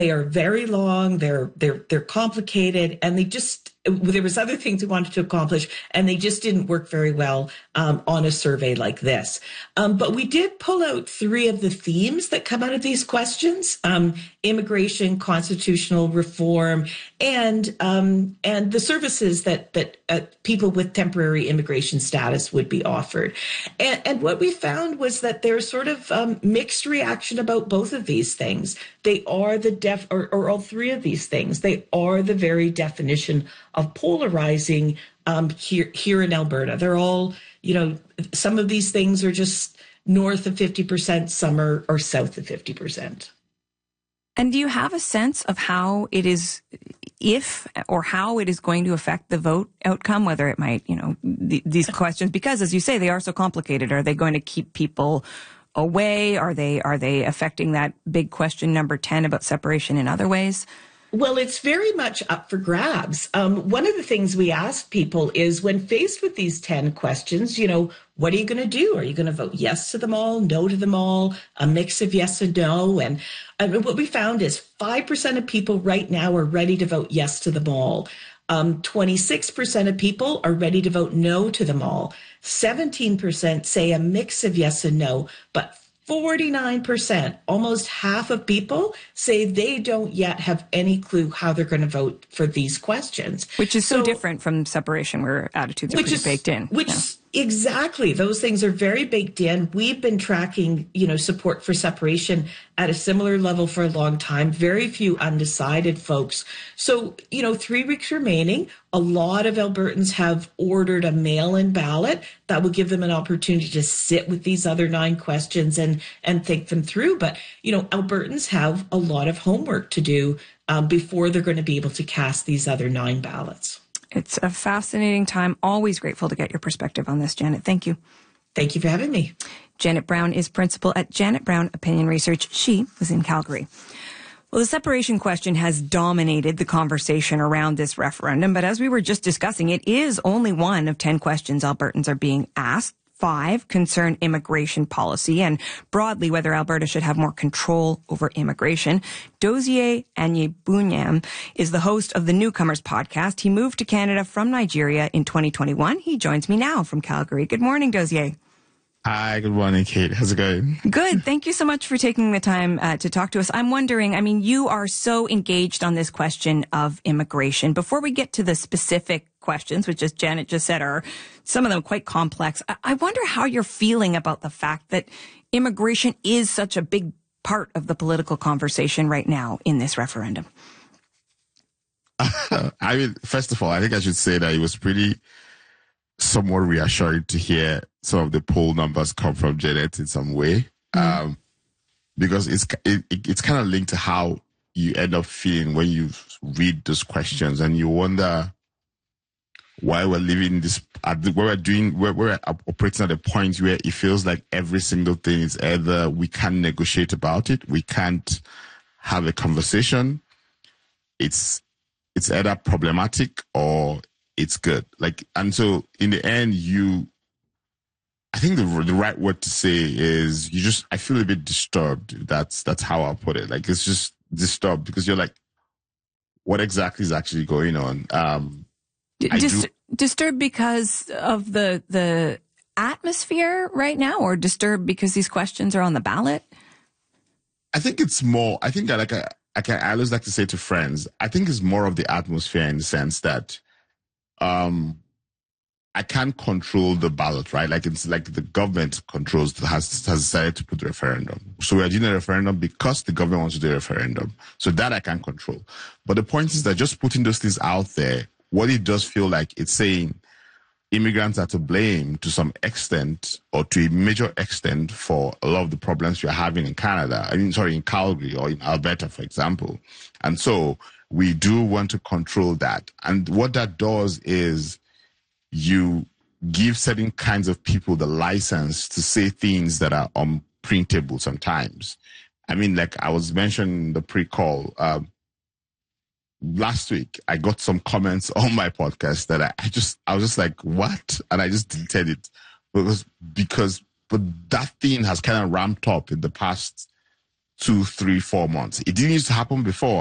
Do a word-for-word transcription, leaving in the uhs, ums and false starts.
They are very long, they're they're they're complicated, and they just there was other things we wanted to accomplish, and they just didn't work very well um, on a survey like this. Um, but we did pull out three of the themes that come out of these questions: um, immigration, constitutional reform, and um, and the services that that uh, people with temporary immigration status would be offered. And, and what we found was that there's sort of um, mixed reaction about both of these things. They are the def, or, or all three of these things. They are the very definition of polarizing um, here here in Alberta. They're all, you know, some of these things are just north of fifty percent, some are, are south of fifty percent. And do you have a sense of how it is, if or how it is going to affect the vote outcome, whether it might, you know, th- these questions, because as you say, they are so complicated. Are they going to keep people away? Are they are they affecting that big question number ten about separation in other ways? Well, it's very much up for grabs. Um, one of the things we ask people is, when faced with these ten questions, you know, what are you going to do? Are you going to vote yes to them all, no to them all, a mix of yes and no? And I mean, what we found is five percent of people right now are ready to vote yes to them all. Um, twenty-six percent of people are ready to vote no to them all. seventeen percent say a mix of yes and no, but forty-nine percent, almost half of people, say they don't yet have any clue how they're going to vote for these questions. Which is so, so different from separation, where attitudes are pretty is, baked in. Which yeah. Exactly. Those things are very baked in. We've been tracking, you know, support for separation at a similar level for a long time. Very few undecided folks. So, you know, three weeks remaining. A lot of Albertans have ordered a mail-in ballot that will give them an opportunity to sit with these other nine questions and, and think them through. But, you know, Albertans have a lot of homework to do um, before they're going to be able to cast these other nine ballots. It's a fascinating time. Always grateful to get your perspective on this, Janet. Thank you. Thank you for having me. Janet Brown is principal at Janet Brown Opinion Research. She was in Calgary. Well, the separation question has dominated the conversation around this referendum, but as we were just discussing, it is only one of ten questions Albertans are being asked. Five concern immigration policy and broadly whether Alberta should have more control over immigration. Dozier Anyebunyam is the host of the Newcomers podcast. He moved to Canada from Nigeria in twenty twenty-one. He joins me now from Calgary. Good morning, Dozier. Hi, good morning, Kate. How's it going? Good. Thank you so much for taking the time uh, to talk to us. I'm wondering, I mean, you are so engaged on this question of immigration. Before we get to the specific questions, which, as Janet just said, are some of them quite complex, I, I wonder how you're feeling about the fact that immigration is such a big part of the political conversation right now in this referendum. I mean, first of all, I think I should say that it was pretty somewhat reassuring to hear some of the poll numbers come from Janet in some way, mm. um, because it's it, it's kind of linked to how you end up feeling when you read those questions, and you wonder why we're living this, at the, where we're doing, where we're operating at a point where it feels like every single thing is either we can't negotiate about it, we can't have a conversation, it's it's either problematic or it's good. Like, and so in the end, you, I think the the right word to say is you just, I feel a bit disturbed. That's, that's how I'll put it. Like, it's just disturbed because you're like, what exactly is actually going on? Um, Dis- disturbed because of the, the atmosphere right now, or disturbed because these questions are on the ballot? I think it's more, I think that like I, I, can, I always like to say to friends, I think it's more of the atmosphere in the sense that, um, I can't control the ballot, right? Like it's like the government controls, has, has decided to put the referendum. So we are doing a referendum because the government wants to do a referendum. So that I can't control. But the point is that just putting those things out there, what it does feel like, it's saying immigrants are to blame to some extent or to a major extent for a lot of the problems we're having in Canada. I mean, sorry, in Calgary or in Alberta, for example. And so we do want to control that. And what that does is you give certain kinds of people the license to say things that are unprintable sometimes. I mean, like I was mentioning the pre-call, um, last week, I got some comments on my podcast that I, I just, I was just like, what? And I just deleted it because, because, but that thing has kind of ramped up in the past two, three, four months. It didn't used to happen before.